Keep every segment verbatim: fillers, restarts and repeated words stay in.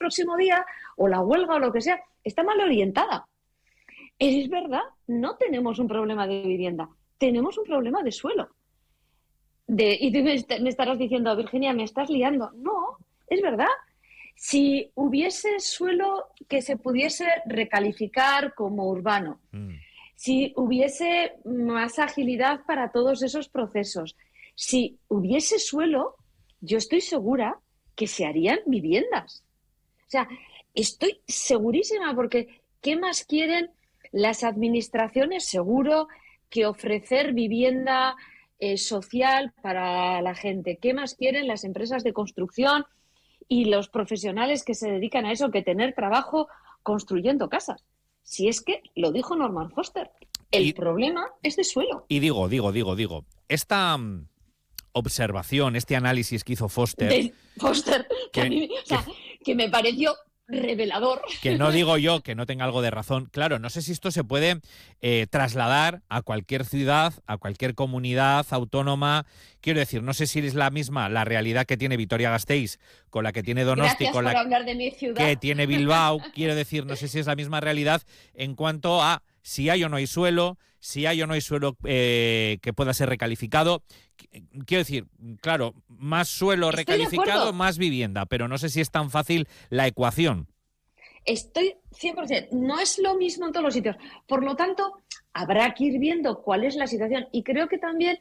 próximo día, o la huelga o lo que sea, está mal orientada. Es verdad, no tenemos un problema de vivienda, tenemos un problema de suelo. De, y tú me, est- me estarás diciendo, Virginia, me estás liando. No, es verdad. Si hubiese suelo que se pudiese recalificar como urbano, Mm. si hubiese más agilidad para todos esos procesos, si hubiese suelo, yo estoy segura que se harían viviendas. O sea, estoy segurísima porque ¿qué más quieren las administraciones? Seguro que ofrecer vivienda eh, social para la gente. ¿Qué más quieren las empresas de construcción y los profesionales que se dedican a eso que tener trabajo construyendo casas? Si es que lo dijo Norman Foster, el Y, problema es de suelo. y digo, digo, digo, digo, esta mm, observación, este análisis que hizo Foster, De Foster, que, a que, mí, o sea, que, que me pareció revelador. que no digo yo que no tenga algo de razón. Claro, no sé si esto se puede eh, trasladar a cualquier ciudad, a cualquier comunidad autónoma. Quiero decir, no sé si es la misma la realidad que tiene Vitoria-Gasteiz con la que tiene Donosti, Gracias con por la hablar de mi ciudad. que tiene Bilbao. Quiero decir, no sé si es la misma realidad en cuanto a si hay o no hay suelo, si hay o no hay suelo eh, que pueda ser recalificado. Quiero decir, claro, más suelo Estoy de recalificado, acuerdo. más vivienda, pero no sé si es tan fácil la ecuación. Estoy cien por ciento. No es lo mismo en todos los sitios. Por lo tanto, habrá que ir viendo cuál es la situación. Y creo que también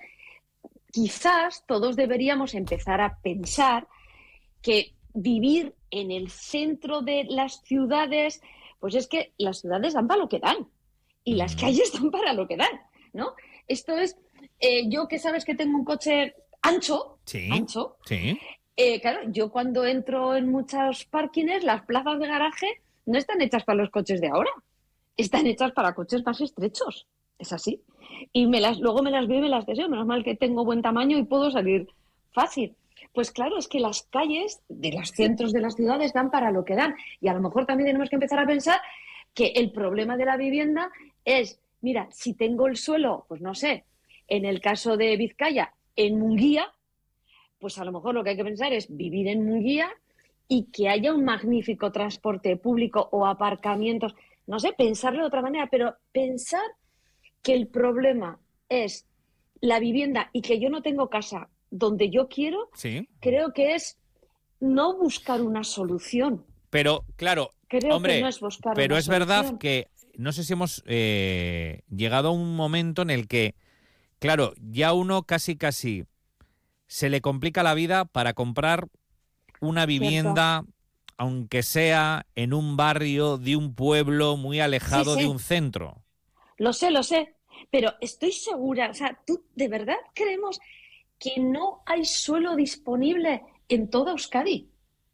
quizás todos deberíamos empezar a pensar que vivir en el centro de las ciudades, pues es que las ciudades dan para lo que dan y las Mm. calles dan para lo que dan, ¿no? Esto es, eh, yo que sabes que tengo un coche ancho, Sí, ancho, sí. eh, claro, yo cuando entro en muchos parkings, las plazas de garaje no están hechas para los coches de ahora, están hechas para coches más estrechos, es así. Y me las, luego me las veo y me las deseo, menos mal que tengo buen tamaño y puedo salir fácil. Pues claro, es que las calles de los centros de las ciudades dan para lo que dan. Y a lo mejor también tenemos que empezar a pensar que el problema de la vivienda es, mira, si tengo el suelo, pues no sé, en el caso de Vizcaya, en Munguía, pues a lo mejor lo que hay que pensar es vivir en Munguía y que haya un magnífico transporte público o aparcamientos. No sé, pensarlo de otra manera, pero pensar que el problema es la vivienda y que yo no tengo casa donde yo quiero, Sí. creo que es no buscar una solución. Pero, claro, Creo hombre, que no es buscar pero una es verdad solución. que no sé si hemos eh, llegado a un momento en el que, claro, ya uno casi casi se le complica la vida para comprar una Cierto. vivienda, aunque sea en un barrio de un pueblo muy Sí, alejado de sí, un centro. lo sé, lo sé. Pero estoy segura, o sea, ¿tú de verdad creemos que no hay suelo disponible en toda Euskadi?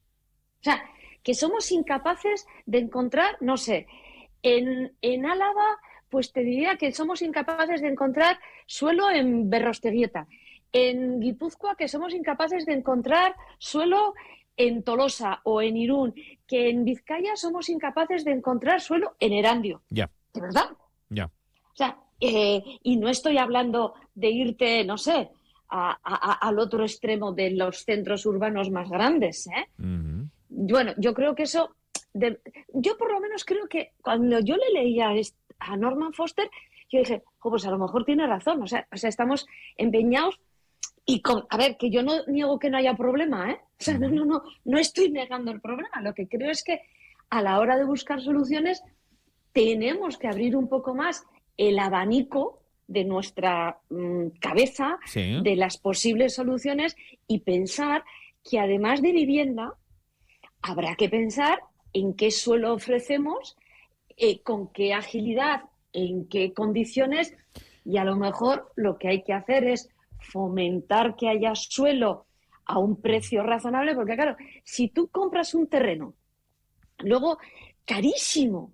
O sea, que somos incapaces de encontrar, no sé, en, en Álava, pues te diría que somos incapaces de encontrar suelo en Berrosteguieta. En Guipúzcoa, que somos incapaces de encontrar suelo en Tolosa o en Irún. Que en Vizcaya somos incapaces de encontrar suelo en Erandio. Ya, ¿De verdad? ya. O sea, eh, y no estoy hablando de irte, no sé, a, a, al otro extremo de los centros urbanos más grandes, ¿eh? Ujú. Bueno, yo creo que eso, de, yo por lo menos creo que cuando yo le leía a Norman Foster, yo dije, oh, pues a lo mejor tiene razón, o sea, o sea estamos empeñados y con, a ver, que yo no niego que no haya problema, ¿eh? O sea, no, no, no, no estoy negando el problema, lo que creo es que a la hora de buscar soluciones tenemos que abrir un poco más el abanico de nuestra mmm, cabeza, Sí. de las posibles soluciones y pensar que además de vivienda, habrá que pensar en qué suelo ofrecemos, eh, con qué agilidad, en qué condiciones, y a lo mejor lo que hay que hacer es fomentar que haya suelo a un precio razonable, porque claro, si tú compras un terreno, luego carísimo,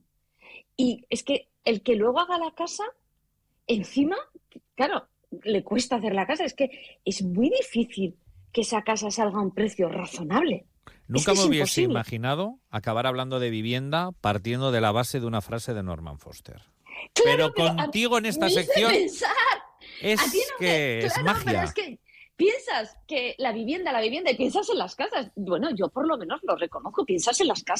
y es que el que luego haga la casa, encima, claro, le cuesta hacer la casa, es que es muy difícil que esa casa salga a un precio razonable. Nunca es que me es hubiese imposible. imaginado acabar hablando de vivienda partiendo de la base de una frase de Norman Foster. Claro, Pero pero contigo en esta me hice sección pensar. A ti es no te... que es Claro, pero magia. es que piensas que la vivienda, la vivienda, y piensas en las casas. Bueno, yo por lo menos lo reconozco, piensas en las casas.